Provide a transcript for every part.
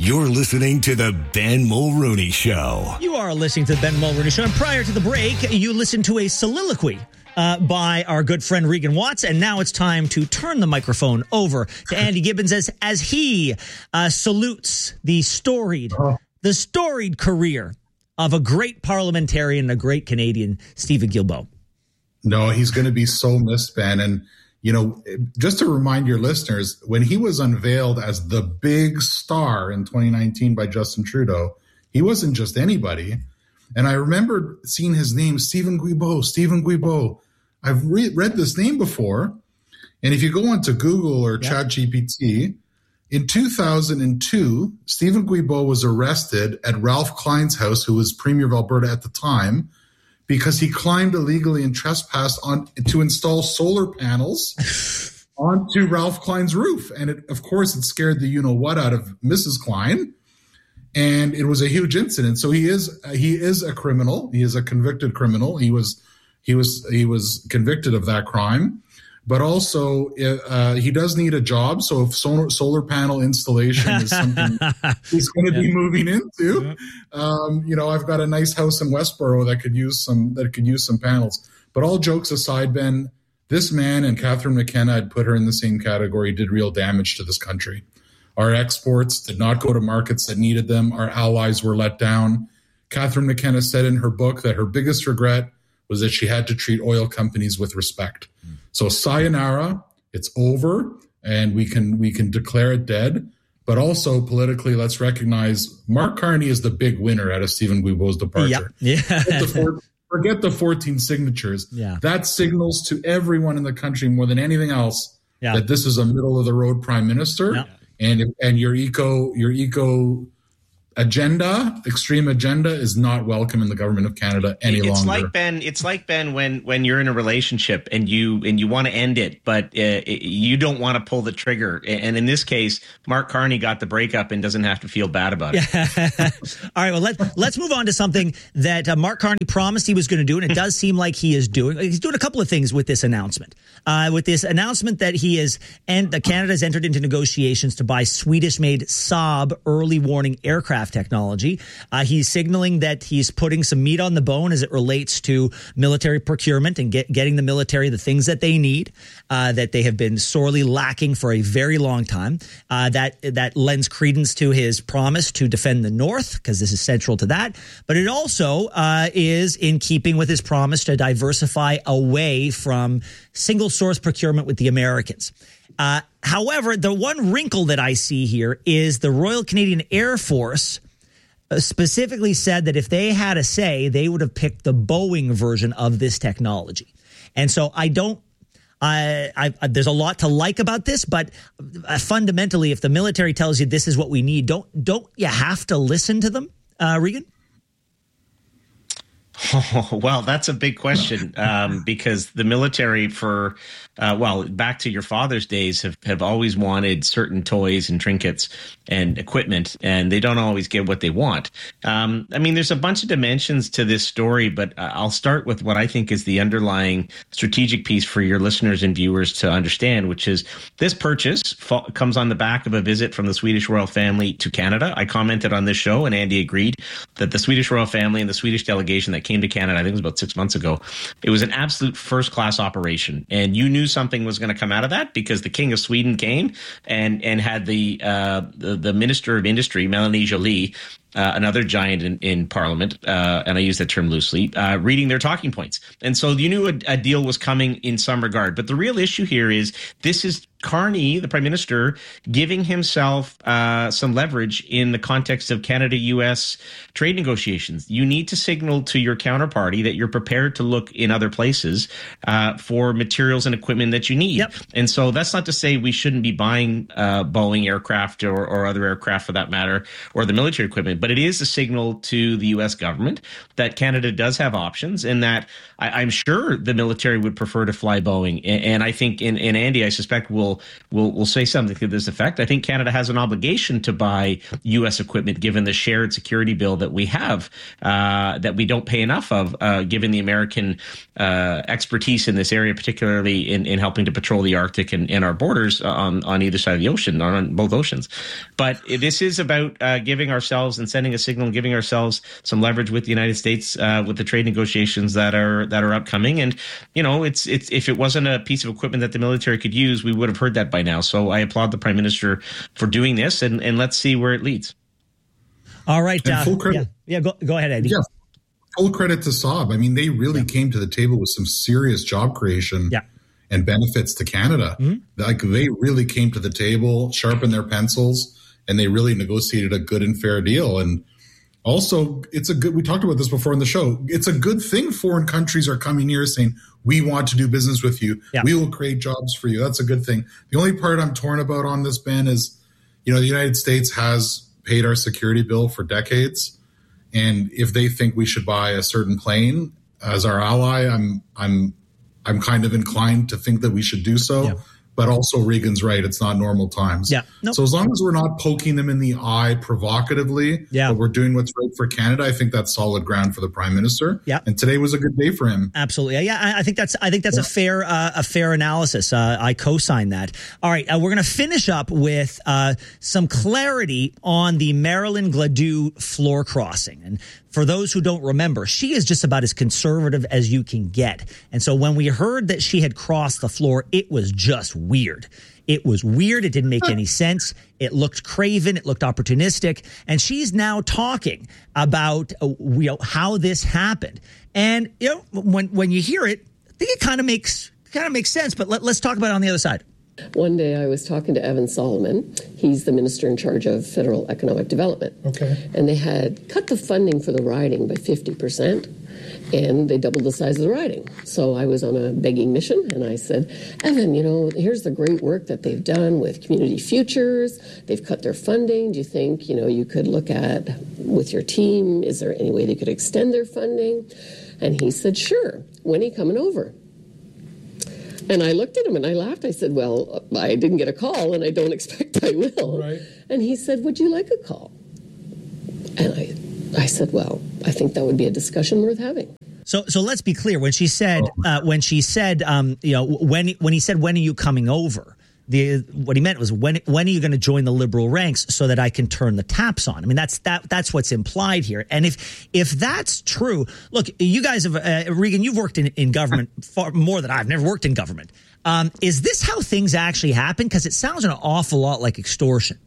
You're listening to the Ben Mulrooney Show. You are listening to the Ben Mulrooney Show. And prior to the break, you listened to a soliloquy by our good friend Regan Watts. And now it's time to turn the microphone over to Andy Gibbons as he salutes the storied career of a great parliamentarian, a great Canadian, Stephen Guilbeault. No, he's going to be so missed, Ben. And, you know, just to remind your listeners, when he was unveiled as the big star in 2019 by Justin Trudeau, he wasn't just anybody. And I remember seeing his name, Stephen Guilbeault. I've read this name before. And if you go onto Google or ChatGPT, in 2002, Stephen Guilbeault was arrested at Ralph Klein's house, who was Premier of Alberta at the time, because he climbed illegally and trespassed to install solar panels onto Ralph Klein's roof. And it scared the you-know-what out of Mrs. Klein. And it was a huge incident. So he is a criminal. He is a convicted criminal. He was convicted of that crime. But also, he does need a job. So if solar panel installation is something he's going to be moving into, I've got a nice house in Westboro that could use some panels. But all jokes aside, Ben, this man and Catherine McKenna, I'd put her in the same category, did real damage to this country. Our exports did not go to markets that needed them. Our allies were let down. Catherine McKenna said in her book that her biggest regret was that she had to treat oil companies with respect. So sayonara, it's over, and we can declare it dead. But also politically, let's recognize Mark Carney is the big winner out of Stephen Guilbeault's departure. Yeah. Forget the 14 signatures. Yeah. That signals to everyone in the country more than anything else that this is a middle of the road prime minister, and your eco agenda, extreme agenda, is not welcome in the government of Canada any longer. It's like Ben when you're in a relationship and you want to end it, but you don't want to pull the trigger. And in this case, Mark Carney got the breakup and doesn't have to feel bad about it. All right, well, let's move on to something that Mark Carney promised he was going to do, and it does seem like he is doing. He's doing a couple of things with this announcement. That Canada has entered into negotiations to buy Swedish-made Saab early warning aircraft technology. He's signaling that he's putting some meat on the bone as it relates to military procurement and getting the military the things that they need, that they have been sorely lacking for a very long time. That lends credence to his promise to defend the North, because this is central to that. But it also is in keeping with his promise to diversify away from single source procurement with the Americans. However, the one wrinkle that I see here is the Royal Canadian Air Force specifically said that if they had a say, they would have picked the Boeing version of this technology. And so there's a lot to like about this, but fundamentally, if the military tells you this is what we need, don't you have to listen to them, Regan? Oh, well, that's a big question, because the military back to your father's days have always wanted certain toys and trinkets and equipment, and they don't always get what they want. There's a bunch of dimensions to this story, but I'll start with what I think is the underlying strategic piece for your listeners and viewers to understand, which is this purchase comes on the back of a visit from the Swedish royal family to Canada. I commented on this show, and Andy agreed that the Swedish royal family and the Swedish delegation that came to Canada, I think it was about 6 months ago, it was an absolute first-class operation. And you knew something was going to come out of that because the King of Sweden came and had the Minister of Industry, Melanie Joly, another giant in Parliament, and I use that term loosely, reading their talking points. And so you knew a deal was coming in some regard. But the real issue here is this is Carney, the Prime Minister, giving himself some leverage in the context of Canada-U.S. trade negotiations. You need to signal to your counterparty that you're prepared to look in other places for materials and equipment that you need. Yep. And so that's not to say we shouldn't be buying Boeing aircraft or other aircraft for that matter, or the military equipment. effective. But it is a signal to the U.S. government that Canada does have options, and that I'm sure the military would prefer to fly Boeing. And I think, and Andy, I suspect will say something to this effect. I think Canada has an obligation to buy U.S. equipment, given the shared security bill that we have, that we don't pay enough of, given the American expertise in this area, particularly in helping to patrol the Arctic and our borders on either side of the ocean, on both oceans. But this is about giving ourselves and sending a signal and giving ourselves some leverage with the United States with the trade negotiations that are upcoming. And, you know, it's if it wasn't a piece of equipment that the military could use, we would have heard that by now. So I applaud the Prime Minister for doing this, and let's see where it leads. All right. Full credit. Go ahead, Andy. Yeah. Full credit to Saab. I mean, they really came to the table with some serious job creation and benefits to Canada. Mm-hmm. Like, they really came to the table, sharpened their pencils, and they really negotiated a good and fair deal. And also, we talked about this before in the show, it's a good thing foreign countries are coming here saying, we want to do business with you. Yeah. We will create jobs for you. That's a good thing. The only part I'm torn about on this, Ben, is, you know, the United States has paid our security bill for decades. And if they think we should buy a certain plane as our ally, I'm kind of inclined to think that we should do so. Yeah. But also, Regan's right. It's not normal times. Yeah. Nope. So as long as we're not poking them in the eye provocatively, but we're doing what's right for Canada, I think that's solid ground for the Prime Minister. Yeah. And today was a good day for him. Absolutely. Yeah. I think that's a fair analysis. I co-sign that. All right. We're going to finish up with some clarity on the Marilyn Gladu floor crossing. And for those who don't remember, she is just about as conservative as you can get. And so when we heard that she had crossed the floor, it was just weird. It was weird. It didn't make any sense. It looked craven. It looked opportunistic. And she's now talking about how this happened. And when you hear it, I think it kind of makes sense. But let's talk about it on the other side. One day I was talking to Evan Solomon. He's the minister in charge of federal economic development. Okay. And they had cut the funding for the riding by 50%, and they doubled the size of the riding. So I was on a begging mission, and I said, Evan, here's the great work that they've done with Community Futures. They've cut their funding. Do you think, you could look at, with your team, is there any way they could extend their funding? And he said, sure. When are you coming over? And I looked at him and I laughed. I said, well, I didn't get a call and I don't expect I will. Right. And he said, would you like a call? And I said, well, I think that would be a discussion worth having. So let's be clear. When he said, when he said, when are you coming over? What he meant was when are you going to join the Liberal ranks so that I can turn the taps on? I mean, that's what's implied here. And if that's true, look, you guys have Regan, you've worked in government far more than I've never worked in government. Is this how things actually happen? Because it sounds an awful lot like extortion.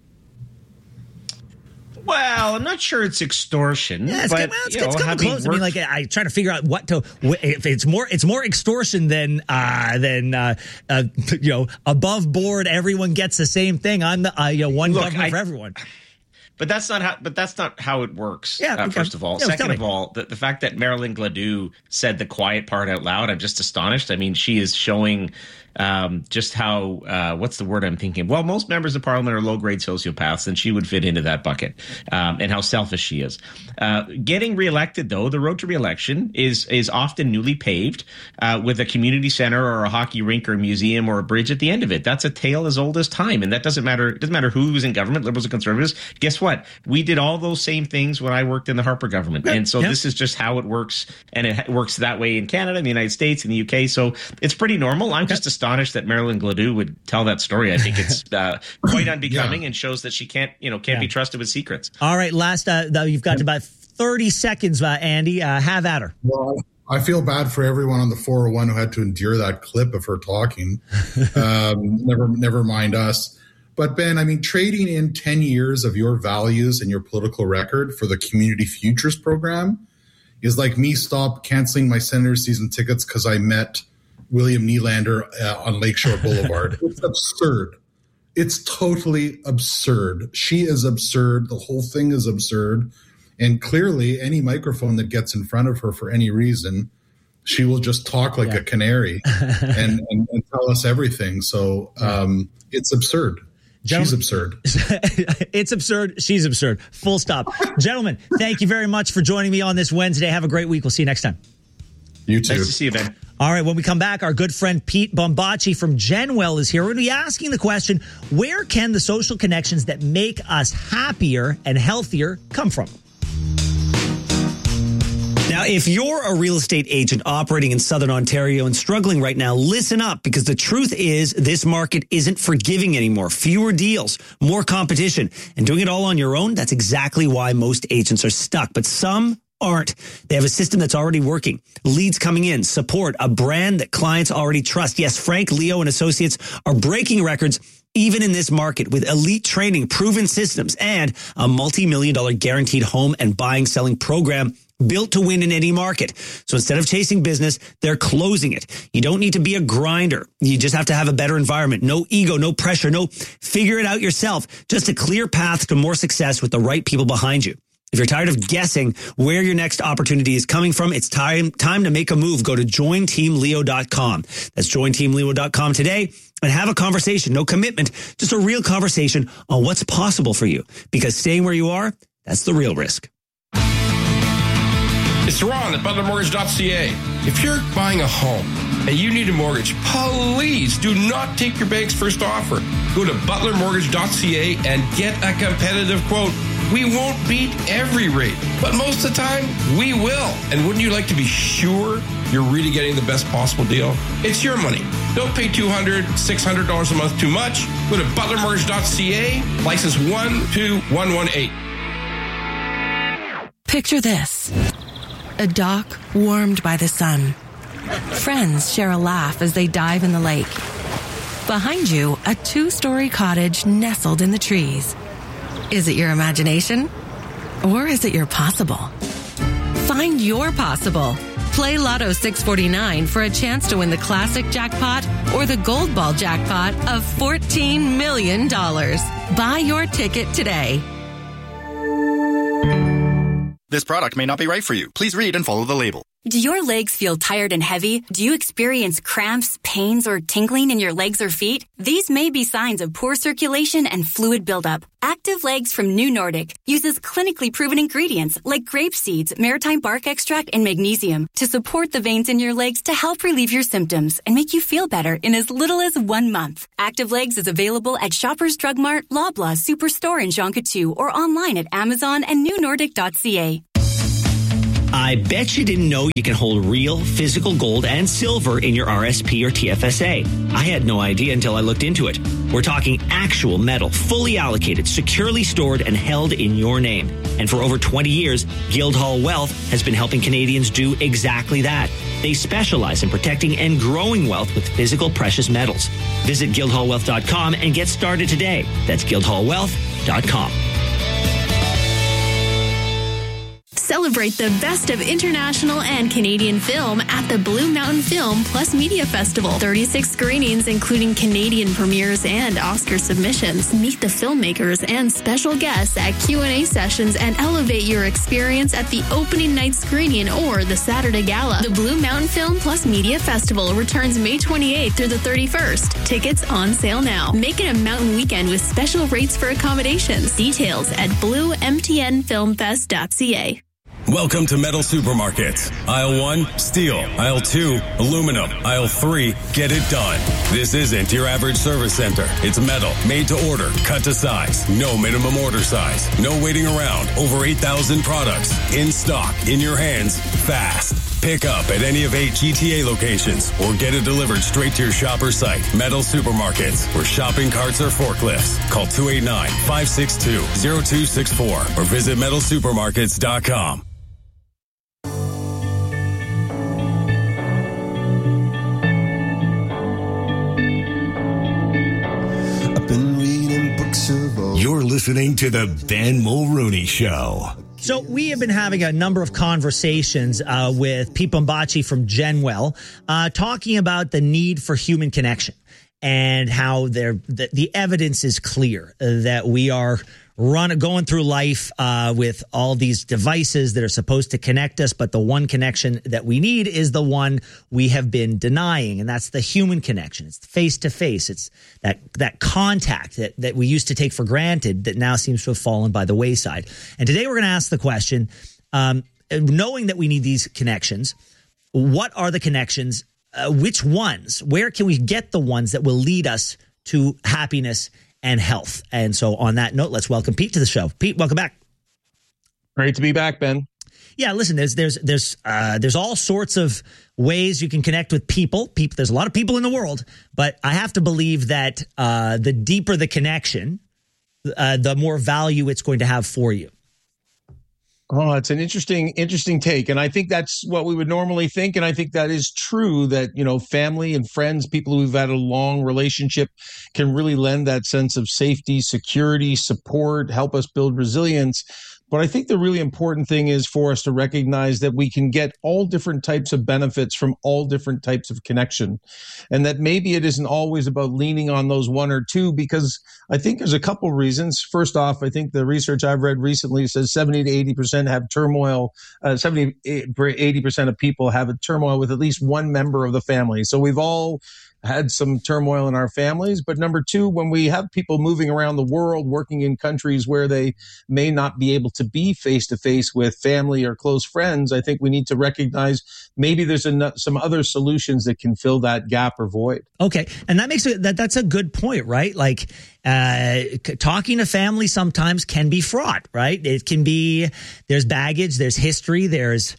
Well, I'm not sure it's extortion. Yeah, it's coming close. I mean, like, I'm trying to figure out if it's more extortion than above board. Everyone gets the same thing. I'm the one government for everyone. But that's not how it works. Yeah, first of all. Second of all, the fact that Marilyn Gladu said the quiet part out loud, I'm just astonished. I mean, she is showing just how what's the word I'm thinking? Well, most members of parliament are low-grade sociopaths, and she would fit into that bucket. And how selfish she is. Getting reelected, though, the road to reelection is often newly paved with a community center or a hockey rink or a museum or a bridge at the end of it. That's a tale as old as time, and that doesn't matter. It doesn't matter who's in government, Liberals or Conservatives. Guess what? We did all those same things when I worked in the Harper government, and so this is just how it works, and it works that way in Canada, in the United States, in the UK. So it's pretty normal. I'm just astonished that Marilyn Gladu would tell that story. I think it's quite unbecoming and shows that she can't be trusted with secrets. All right, last you've got about 30 seconds, Andy. Have at her. Well, I feel bad for everyone on the 401 who had to endure that clip of her talking. Never mind us. But Ben, I mean, trading in 10 years of your values and your political record for the Community Futures program is like me canceling my Senators season tickets because I met William Nylander on Lakeshore Boulevard. It's absurd. It's totally absurd. She is absurd. The whole thing is absurd. And clearly, any microphone that gets in front of her for any reason, she will just talk like a canary and tell us everything. So it's absurd. She's absurd. It's absurd. She's absurd. Full stop. Gentlemen, thank you very much for joining me on this Wednesday. Have a great week. We'll see you next time. You too. Nice to see you, Ben. All right, when we come back, our good friend Pete Bombaci from Genwell is here. We're going to be asking the question, where can the social connections that make us happier and healthier come from? Now, if you're a real estate agent operating in Southern Ontario and struggling right now, listen up, because the truth is this market isn't forgiving anymore. Fewer deals, more competition, and doing it all on your own. That's exactly why most agents are stuck. But some aren't. They have a system that's already working. Leads coming in, support, a brand that clients already trust. Yes, Frank, Leo, and Associates are breaking records even in this market with elite training, proven systems, and a multi-million-dollar guaranteed home and buying, selling program built to win in any market. So instead of chasing business, they're closing it. You don't need to be a grinder. You just have to have a better environment. No ego, no pressure, no figure it out yourself. Just a clear path to more success with the right people behind you. If you're tired of guessing where your next opportunity is coming from, it's time to make a move. Go to jointeamleo.com. That's jointeamleo.com today and have a conversation. No commitment, just a real conversation on what's possible for you. Because staying where you are, that's the real risk. It's Ron at ButlerMortgage.ca. If you're buying a home and you need a mortgage, please do not take your bank's first offer. Go to ButlerMortgage.ca and get a competitive quote. We won't beat every rate, but most of the time, we will. And wouldn't you like to be sure you're really getting the best possible deal? It's your money. Don't pay $200, $600 a month too much. Go to ButlerMortgage.ca, license 12118. Picture this. A dock warmed by the sun. Friends share a laugh as they dive in the lake. Behind you, a 2-story cottage nestled in the trees. Is it your imagination? Or is it your possible? Find your possible. Play Lotto 649 for a chance to win the classic jackpot or the gold ball jackpot of $14 million. Buy your ticket today. This product may not be right for you. Please read and follow the label. Do your legs feel tired and heavy? Do you experience cramps, pains, or tingling in your legs or feet? These may be signs of poor circulation and fluid buildup. Active Legs from New Nordic uses clinically proven ingredients like grape seeds, maritime bark extract, and magnesium to support the veins in your legs to help relieve your symptoms and make you feel better in as little as 1 month. Active Legs is available at Shoppers Drug Mart, Loblaw Superstore in Jonquière, or online at Amazon and newnordic.ca. I bet you didn't know you can hold real physical gold and silver in your RSP or TFSA. I had no idea until I looked into it. We're talking actual metal, fully allocated, securely stored, and held in your name. And for over 20 years, Guildhall Wealth has been helping Canadians do exactly that. They specialize in protecting and growing wealth with physical precious metals. Visit guildhallwealth.com and get started today. That's guildhallwealth.com. Celebrate the best of international and Canadian film at the Blue Mountain Film Plus Media Festival. 36 screenings, including Canadian premieres and Oscar submissions. Meet the filmmakers and special guests at Q&A sessions and elevate your experience at the opening night screening or the Saturday gala. The Blue Mountain Film Plus Media Festival returns May 28th through the 31st. Tickets on sale now. Make it a mountain weekend with special rates for accommodations. Details at bluemtnfilmfest.ca. Welcome to Metal Supermarkets. Aisle 1, steel. Aisle 2, aluminum. Aisle 3, get it done. This isn't your average service center. It's metal, made to order, cut to size. No minimum order size. No waiting around. Over 8,000 products. In stock, in your hands, fast. Pick up at any of 8 GTA locations or get it delivered straight to your shopper site. Metal Supermarkets, where shopping carts are forklifts. Call 289-562-0264 or visit metalsupermarkets.com. You're listening to the Ben Mulrooney Show. So we have been having a number of conversations with Pete Bombaci from Genwell, talking about the need for human connection and how the evidence is clear that we are going through life with all these devices that are supposed to connect us, but the one connection that we need is the one we have been denying, and that's the human connection. It's face to face. It's that contact that we used to take for granted that now seems to have fallen by the wayside. And today we're going to ask the question, knowing that we need these connections, what are the connections? Which ones? Where can we get the ones that will lead us to happiness and health? And so on that note, let's welcome Pete to the show. Pete, welcome back. Great to be back, Ben. Yeah, listen, there's all sorts of ways you can connect with people. There's a lot of people in the world, but I have to believe that the deeper the connection, the more value it's going to have for you. Oh, it's an interesting take. And I think that's what we would normally think. And I think that is true that, family and friends, people who've had a long relationship can really lend that sense of safety, security, support, help us build resilience. But I think the really important thing is for us to recognize that we can get all different types of benefits from all different types of connection. And that maybe it isn't always about leaning on those one or two, because I think there's a couple reasons. First off, I think the research I've read recently says 70 to 80% have turmoil. 70 to 80% of people have a turmoil with at least one member of the family. So we've all had some turmoil in our families. But number two, when we have people moving around the world, working in countries where they may not be able to be face to face with family or close friends, I think we need to recognize maybe there's some other solutions that can fill that gap or void. Okay. And that makes that's a good point, right? Like, talking to family sometimes can be fraught, right? It can be, there's baggage, there's history, there's,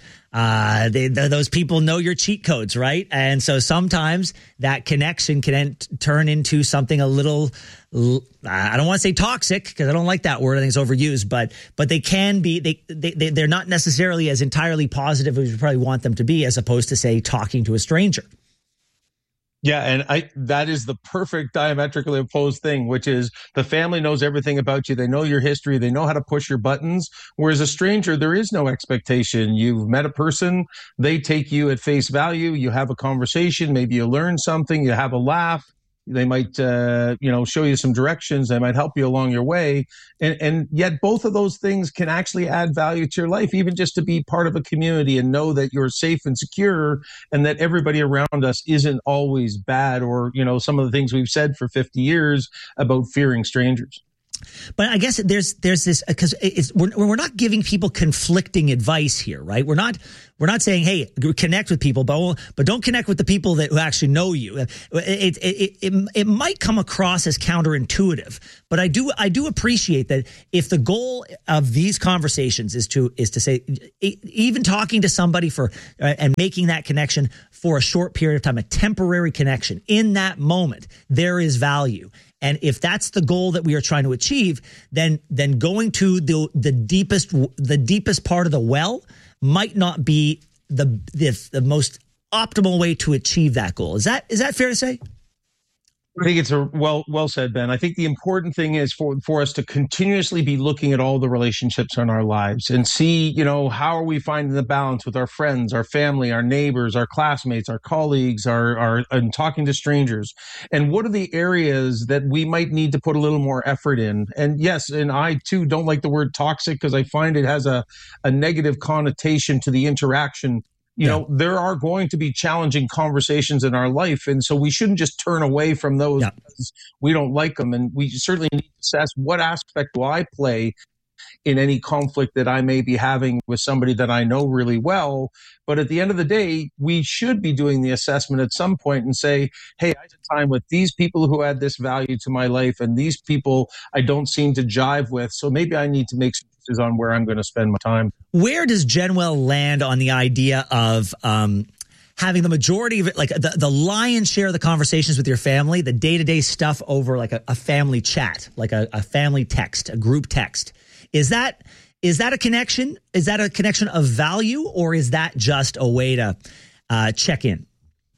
those people know your cheat codes, right? And so sometimes that connection can turn into something a little, I don't want to say toxic because I don't like that word. I think it's overused, but they can be, they're not necessarily as entirely positive as you probably want them to be, as opposed to, say, talking to a stranger. Yeah, and that is the perfect diametrically opposed thing, which is the family knows everything about you. They know your history. They know how to push your buttons. Whereas a stranger, there is no expectation. You've met a person. They take you at face value. You have a conversation. Maybe you learn something. You have a laugh. They might, show you some directions. They might help you along your way. And yet both of those things can actually add value to your life, even just to be part of a community and know that you're safe and secure and that everybody around us isn't always bad or, some of the things we've said for 50 years about fearing strangers. But I guess there's this, because we're not giving people conflicting advice here, right? We're not saying, hey, connect with people, but don't connect with the people who actually know you. It might come across as counterintuitive, but I do appreciate that if the goal of these conversations is to say, even talking to somebody and making that connection for a short period of time, a temporary connection in that moment, there is value. And if that's the goal that we are trying to achieve, then going to the deepest part of the well might not be the most optimal way to achieve that goal. Is that fair to say? I think it's well said, Ben. I think the important thing is for us to continuously be looking at all the relationships in our lives and see, how are we finding the balance with our friends, our family, our neighbors, our classmates, our colleagues, and talking to strangers. And what are the areas that we might need to put a little more effort in? And yes, and I too don't like the word toxic because I find it has a negative connotation to the interaction. There are going to be challenging conversations in our life. And so we shouldn't just turn away from those because we don't like them. And we certainly need to assess what aspect do I play in any conflict that I may be having with somebody that I know really well. But at the end of the day, we should be doing the assessment at some point and say, hey, I had time with these people who add this value to my life and these people I don't seem to jive with. So maybe I need to make some decisions on where I'm going to spend my time. Where does Genwell land on the idea of having the majority of it, like the lion's share of the conversations with your family, the day-to-day stuff over like a family chat, like a family text, a group text? Is that a connection? Is that a connection of value, or is that just a way to check in?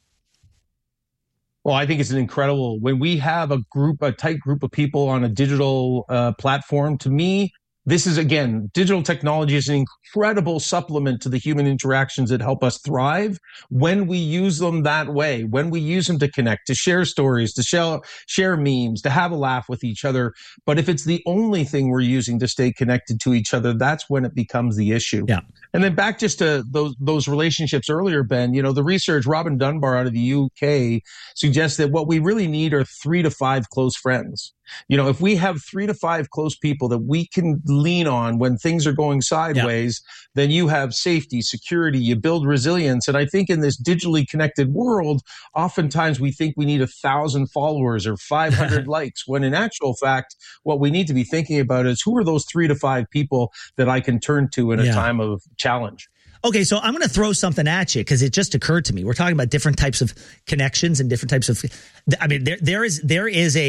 Well, I think it's an incredible, when we have a tight group of people on a digital platform, to me, this is, again, digital technology is an incredible supplement to the human interactions that help us thrive when we use them that way, when we use them to connect, to share stories, to share memes, to have a laugh with each other. But if it's the only thing we're using to stay connected to each other, that's when it becomes the issue. Yeah. And then back just to those relationships earlier, Ben, the research, Robin Dunbar out of the UK suggests that what we really need are 3 to 5 close friends. If we have 3 to 5 close people that we can lean on when things are going sideways, then you have safety, security, you build resilience. And I think in this digitally connected world, oftentimes we think we need 1,000 followers or 500 likes, when in actual fact, what we need to be thinking about is who are those 3 to 5 people that I can turn to in a time of challenge. Okay, so I'm going to throw something at you because it just occurred to me. We're talking about different types of connections and different types of. I mean, there is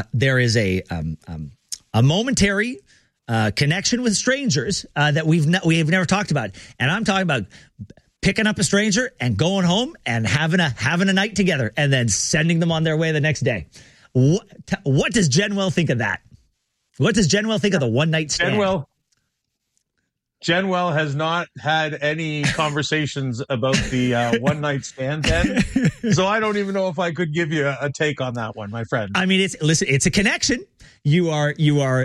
a momentary connection with strangers that we have never talked about, and I'm talking about picking up a stranger and going home and having a night together and then sending them on their way the next day. What does Jenwell think of that? What does Jenwell think of the one night stand? Jenwell has not had any conversations about the one-night stand, Ben. So I don't even know if I could give you a take on that one, my friend. I mean, it's a connection. You are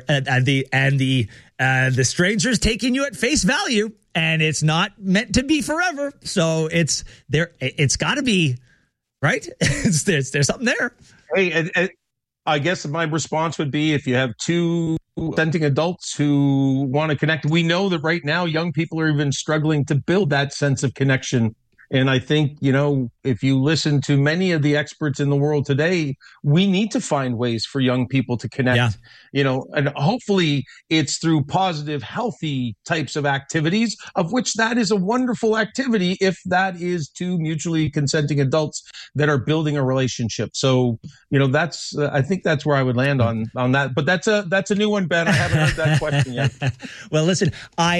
the stranger's taking you at face value, and it's not meant to be forever. So it's got to be right. There's something there. Hey, and I guess my response would be if you have 2 consenting adults who want to connect. We know that right now young people are even struggling to build that sense of connection. And I think, if you listen to many of the experts in the world today, we need to find ways for young people to connect, and hopefully it's through positive, healthy types of activities, of which that is a wonderful activity if that is 2 mutually consenting adults that are building a relationship. So, I think that's where I would land on that. But that's a new one, Ben. I haven't heard that question yet. Well, listen,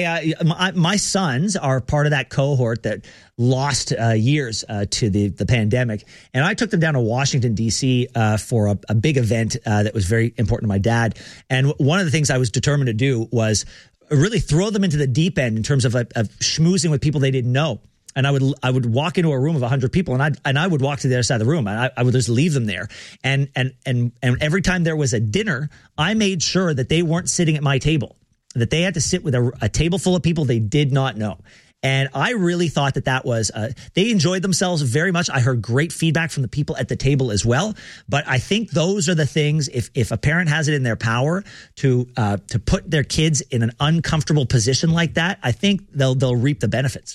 my sons are part of that cohort that lost years to the pandemic. And I took them down to Washington, D.C. For a big event that was very important to my dad. And one of the things I was determined to do was really throw them into the deep end in terms of schmoozing with people they didn't know. And I would walk into a room of 100 people, and I would walk to the other side of the room, and I would just leave them there. And every time there was a dinner, I made sure that they weren't sitting at my table, that they had to sit with a table full of people they did not know. And I really thought that was, they enjoyed themselves very much. I heard great feedback from the people at the table as well. But I think those are the things, if a parent has it in their power to put their kids in an uncomfortable position like that, I think they'll reap the benefits.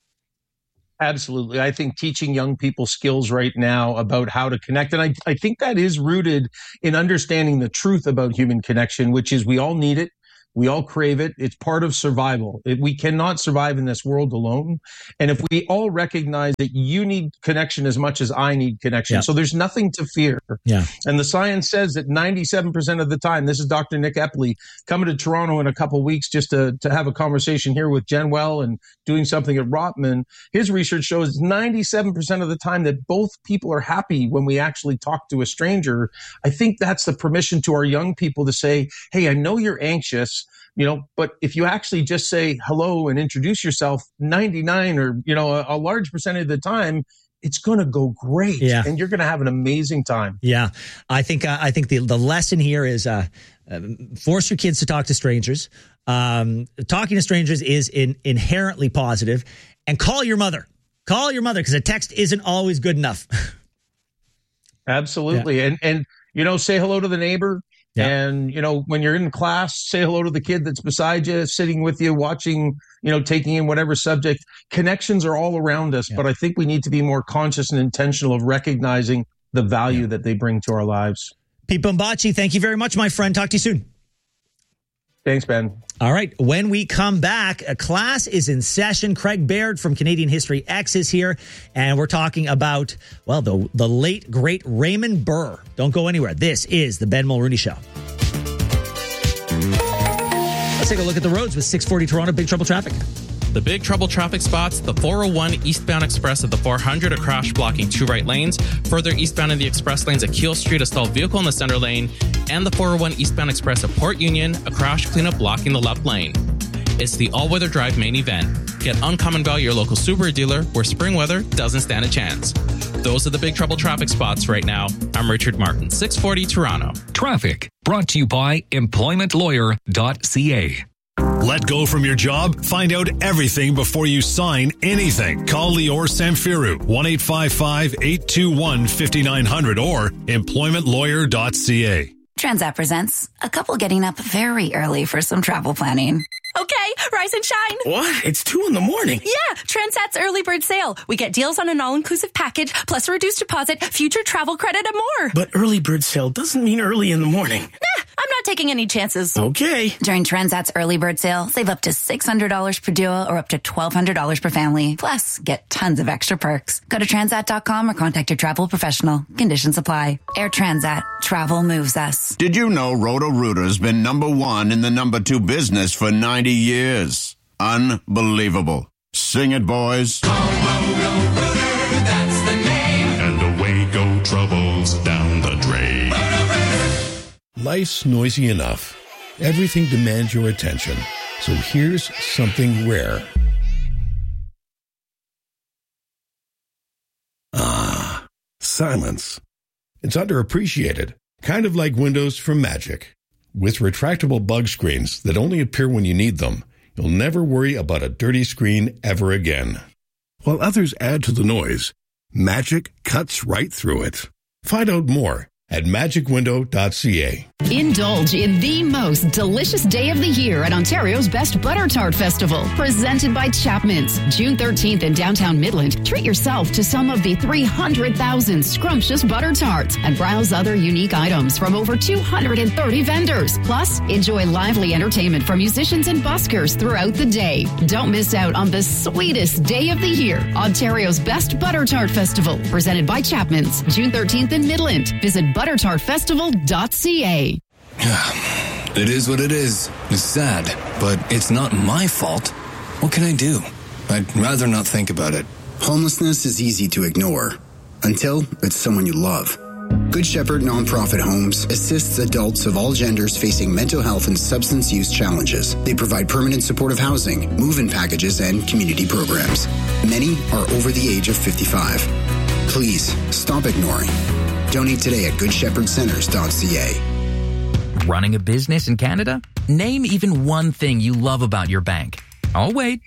Absolutely. I think teaching young people skills right now about how to connect. And I think that is rooted in understanding the truth about human connection, which is we all need it. We all crave it. It's part of survival. We cannot survive in this world alone. And if we all recognize that you need connection as much as I need connection, so there's nothing to fear. Yeah. And the science says that 97% of the time, this is Dr. Nick Epley coming to Toronto in a couple of weeks just to have a conversation here with Jenwell and doing something at Rotman. His research shows 97% of the time that both people are happy when we actually talk to a stranger. I think that's the permission to our young people to say, hey, I know you're anxious, but if you actually just say hello and introduce yourself 99 or, a large percentage of the time, it's going to go great. Yeah. And you're going to have an amazing time. Yeah. I think the lesson here is, force your kids to talk to strangers. Talking to strangers is inherently positive, and call your mother because a text isn't always good enough. Absolutely. Yeah. And say hello to the neighbor. Yeah. And, when you're in class, say hello to the kid that's beside you, sitting with you, watching, taking in whatever subject. Connections are all around us, but I think we need to be more conscious and intentional of recognizing the value that they bring to our lives. Pete Bombaci, thank you very much, my friend. Talk to you soon. Thanks, Ben. All right. When we come back, a class is in session. Craig Baird from Canadian History X is here, and we're talking about, the late, great Raymond Burr. Don't go anywhere. This is the Ben Mulrooney Show. Let's take a look at the roads with 640 Toronto. Big trouble traffic. The big trouble traffic spots, the 401 eastbound express at the 400, a crash blocking 2 right lanes. Further eastbound in the express lanes at Keele Street, a stalled vehicle in the center lane. And the 401 eastbound express at Port Union, a crash cleanup blocking the left lane. It's the all-weather drive main event. Get uncommon value your local Subaru dealer where spring weather doesn't stand a chance. Those are the big trouble traffic spots right now. I'm Richard Martin, 640 Toronto. Traffic brought to you by employmentlawyer.ca. Let go from your job? Find out everything before you sign anything. Call Lior Samfiru, 1-855-821-5900 or employmentlawyer.ca. Transat presents a couple getting up very early for some travel planning. Okay, rise and shine. What? It's 2 a.m. Yeah, Transat's early bird sale. We get deals on an all-inclusive package, plus a reduced deposit, future travel credit, and more. But early bird sale doesn't mean early in the morning. Nah, I'm not taking any chances. Okay. During Transat's early bird sale, save up to $600 per duo or up to $1,200 per family. Plus, get tons of extra perks. Go to transat.com or contact your travel professional. Conditions apply. Air Transat. Travel moves us. Did you know Roto-Rooter's been #1 in the #2 business for 90 years? Unbelievable. Sing it, boys. Roto-Rooter, that's the name. And away go troubles down the drain. Life's noisy enough. Everything demands your attention. So here's something rare. Silence. It's underappreciated. Kind of like windows from Magic. With retractable bug screens that only appear when you need them, you'll never worry about a dirty screen ever again. While others add to the noise, Magic cuts right through it. Find out more at magicwindow.ca. Indulge in the most delicious day of the year at Ontario's Best Butter Tart Festival, presented by Chapman's. June 13th in downtown Midland, treat yourself to some of the 300,000 scrumptious butter tarts and browse other unique items from over 230 vendors. Plus, enjoy lively entertainment from musicians and buskers throughout the day. Don't miss out on the sweetest day of the year. Ontario's Best Butter Tart Festival, presented by Chapman's. June 13th in Midland. Visit buttertartfestival.ca. It is what it is. It's sad, but it's not my fault. What can I do? I'd rather not think about it. Homelessness is easy to ignore until it's someone you love. Good Shepherd Nonprofit Homes assists adults of all genders facing mental health and substance use challenges. They provide permanent supportive housing, move-in packages, and community programs. Many are over the age of 55. Please stop ignoring. Donate today at goodshepherdcenters.ca. Running a business in Canada? Name even one thing you love about your bank. I'll wait.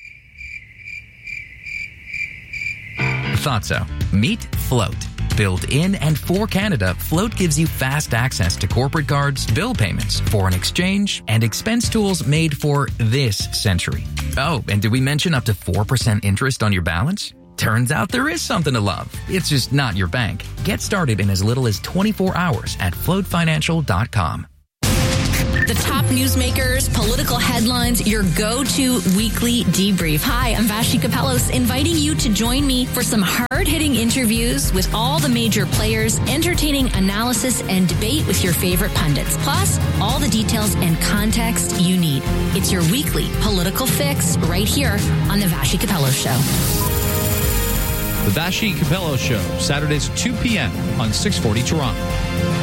Thought so. Meet Float. Built in and for Canada, Float gives you fast access to corporate cards, bill payments, foreign exchange, and expense tools made for this century. Oh, and did we mention up to 4% interest on your balance? Turns out there is something to love. It's just not your bank. Get started in as little as 24 hours at floatfinancial.com. The top newsmakers, political headlines, your go-to weekly debrief. Hi, I'm Vashi Kapelos, inviting you to join me for some hard-hitting interviews with all the major players, entertaining analysis and debate with your favorite pundits. Plus, all the details and context you need. It's your weekly political fix right here on The Vashi Kapelos Show. The Vashi Kapelos Show, Saturdays at 2 p.m. on 640 Toronto.